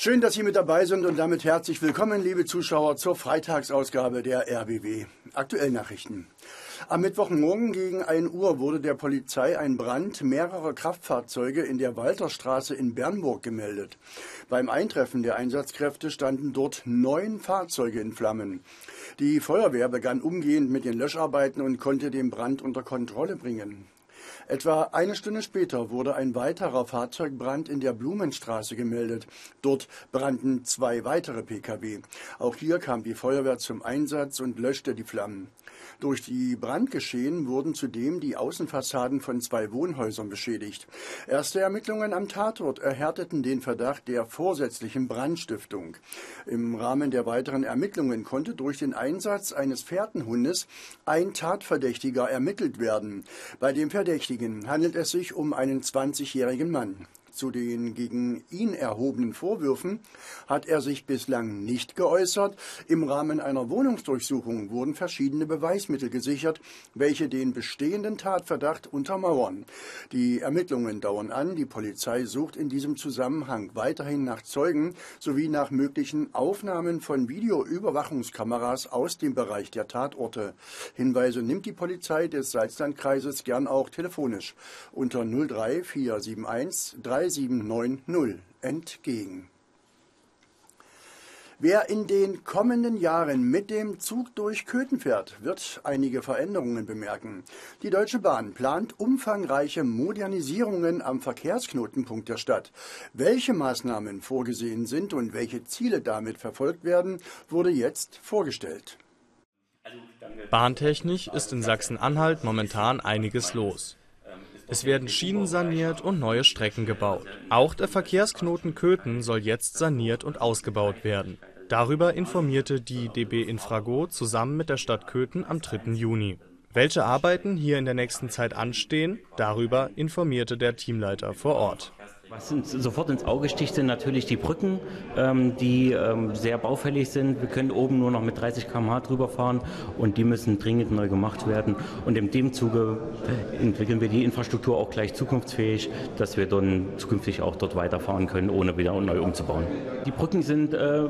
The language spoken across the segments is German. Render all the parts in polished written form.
Schön, dass Sie mit dabei sind und damit herzlich willkommen, liebe Zuschauer, zur Freitagsausgabe der RBB Aktuellnachrichten. Am Mittwochmorgen gegen 1 Uhr wurde der Polizei ein Brand mehrerer Kraftfahrzeuge in der Walterstraße in Bernburg gemeldet. Beim Eintreffen der Einsatzkräfte standen dort 9 Fahrzeuge in Flammen. Die Feuerwehr begann umgehend mit den Löscharbeiten und konnte den Brand unter Kontrolle bringen. Etwa eine Stunde später wurde ein weiterer Fahrzeugbrand in der Blumenstraße gemeldet. Dort brannten 2 weitere Pkw. Auch hier kam die Feuerwehr zum Einsatz und löschte die Flammen. Durch die Brandgeschehen wurden zudem die Außenfassaden von 2 Wohnhäusern beschädigt. Erste Ermittlungen am Tatort erhärteten den Verdacht der vorsätzlichen Brandstiftung. Im Rahmen der weiteren Ermittlungen konnte durch den Einsatz eines Fährtenhundes ein Tatverdächtiger ermittelt werden. Bei dem Verdächtigen handelt es sich um einen 20-jährigen Mann. Zu den gegen ihn erhobenen Vorwürfen hat er sich bislang nicht geäußert. Im Rahmen einer Wohnungsdurchsuchung wurden verschiedene Beweismittel gesichert, welche den bestehenden Tatverdacht untermauern. Die Ermittlungen dauern an. Die Polizei sucht in diesem Zusammenhang weiterhin nach Zeugen sowie nach möglichen Aufnahmen von Videoüberwachungskameras aus dem Bereich der Tatorte. Hinweise nimmt die Polizei des Salzlandkreises gern auch telefonisch unter 03471 3790 entgegen. Wer in den kommenden Jahren mit dem Zug durch Köthen fährt, wird einige Veränderungen bemerken. Die Deutsche Bahn plant umfangreiche Modernisierungen am Verkehrsknotenpunkt der Stadt. Welche Maßnahmen vorgesehen sind und welche Ziele damit verfolgt werden, wurde jetzt vorgestellt. Bahntechnisch ist in Sachsen-Anhalt momentan einiges los. Es werden Schienen saniert und neue Strecken gebaut. Auch der Verkehrsknoten Köthen soll jetzt saniert und ausgebaut werden. Darüber informierte die DB Infrago zusammen mit der Stadt Köthen am 3. Juni. Welche Arbeiten hier in der nächsten Zeit anstehen, darüber informierte der Teamleiter vor Ort. Was uns sofort ins Auge sticht, sind natürlich die Brücken, die sehr baufällig sind. Wir können oben nur noch mit 30 km/h drüber fahren und die müssen dringend neu gemacht werden. Und in dem Zuge entwickeln wir die Infrastruktur auch gleich zukunftsfähig, dass wir dann zukünftig auch dort weiterfahren können, ohne wieder neu umzubauen. Die Brücken sind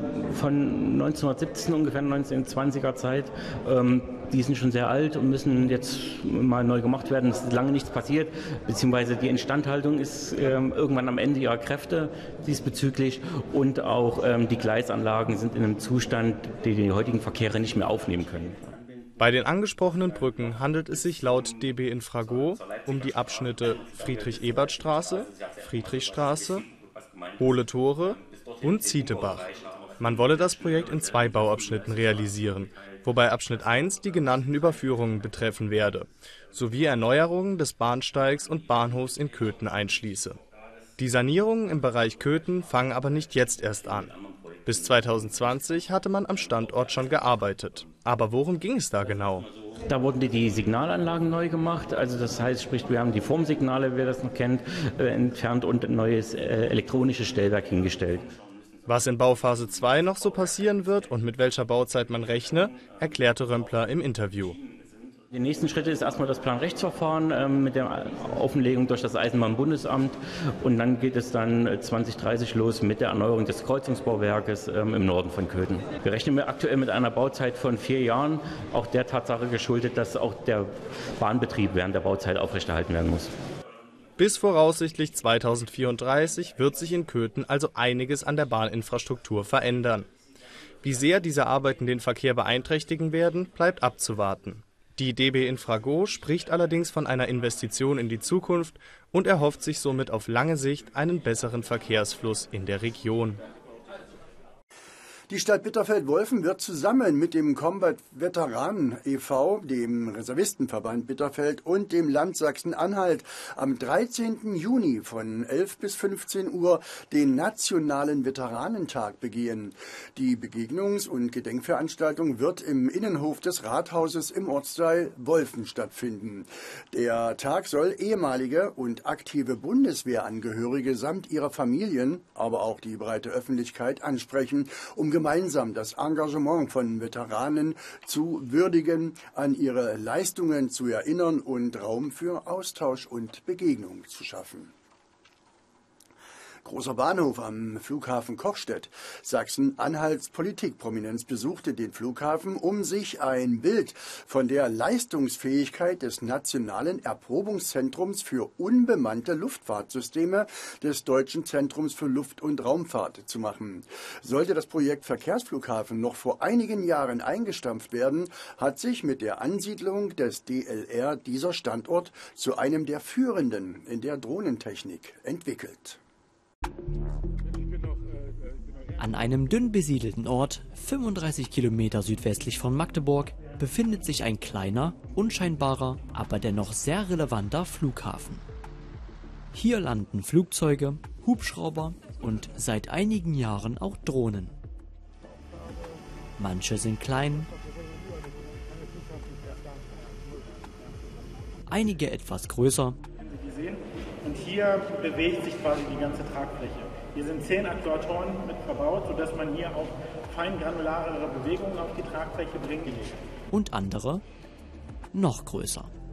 von 1917, ungefähr 1920er Zeit. Die sind schon sehr alt und müssen jetzt mal neu gemacht werden. Es ist lange nichts passiert, beziehungsweise die Instandhaltung ist irgendwann am Ende ihrer Kräfte diesbezüglich und auch die Gleisanlagen sind in einem Zustand, den die heutigen Verkehre nicht mehr aufnehmen können. Bei den angesprochenen Brücken handelt es sich laut DB Infrago um die Abschnitte Friedrich-Ebert-Straße, Friedrichstraße, Hohle Tore und Zietebach. Man wolle das Projekt in 2 Bauabschnitten realisieren, wobei Abschnitt 1 die genannten Überführungen betreffen werde, sowie Erneuerungen des Bahnsteigs und Bahnhofs in Köthen einschließe. Die Sanierungen im Bereich Köthen fangen aber nicht jetzt erst an. Bis 2020 hatte man am Standort schon gearbeitet. Aber worum ging es da genau? Da wurden die Signalanlagen neu gemacht, also das heißt, sprich, wir haben die Formsignale, wer das noch kennt, entfernt und ein neues elektronisches Stellwerk hingestellt. Was in Bauphase 2 noch so passieren wird und mit welcher Bauzeit man rechne, erklärte Römpler im Interview. Die nächsten Schritte ist erstmal das Planrechtsverfahren mit der Offenlegung durch das Eisenbahnbundesamt und dann geht es dann 2030 los mit der Erneuerung des Kreuzungsbauwerkes im Norden von Köthen. Wir rechnen aktuell mit einer Bauzeit von 4 Jahren, auch der Tatsache geschuldet, dass auch der Bahnbetrieb während der Bauzeit aufrechterhalten werden muss. Bis voraussichtlich 2034 wird sich in Köthen also einiges an der Bahninfrastruktur verändern. Wie sehr diese Arbeiten den Verkehr beeinträchtigen werden, bleibt abzuwarten. Die DB Infrago spricht allerdings von einer Investition in die Zukunft und erhofft sich somit auf lange Sicht einen besseren Verkehrsfluss in der Region. Die Stadt Bitterfeld-Wolfen wird zusammen mit dem Combat Veteranen e.V., dem Reservistenverband Bitterfeld und dem Land Sachsen-Anhalt am 13. Juni von 11 bis 15 Uhr den Nationalen Veteranentag begehen. Die Begegnungs- und Gedenkveranstaltung wird im Innenhof des Rathauses im Ortsteil Wolfen stattfinden. Der Tag soll ehemalige und aktive Bundeswehrangehörige samt ihrer Familien, aber auch die breite Öffentlichkeit ansprechen, um gemeinsam das Engagement von Veteranen zu würdigen, an ihre Leistungen zu erinnern und Raum für Austausch und Begegnung zu schaffen. Großer Bahnhof am Flughafen Kochstedt. Sachsen-Anhalts Politikprominenz besuchte den Flughafen, um sich ein Bild von der Leistungsfähigkeit des Nationalen Erprobungszentrums für unbemannte Luftfahrtsysteme des Deutschen Zentrums für Luft- und Raumfahrt zu machen. Sollte das Projekt Verkehrsflughafen noch vor einigen Jahren eingestampft werden, hat sich mit der Ansiedlung des DLR dieser Standort zu einem der führenden in der Drohnentechnik entwickelt. An einem dünn besiedelten Ort, 35 Kilometer südwestlich von Magdeburg, befindet sich ein kleiner, unscheinbarer, aber dennoch sehr relevanter Flughafen. Hier landen Flugzeuge, Hubschrauber und seit einigen Jahren auch Drohnen. Manche sind klein, einige etwas größer. Und hier bewegt sich quasi die ganze Tragfläche. Hier sind 10 Aktuatoren mit verbaut, sodass man hier auch feingranularere Bewegungen auf die Tragfläche bringen kann. Und andere noch größer.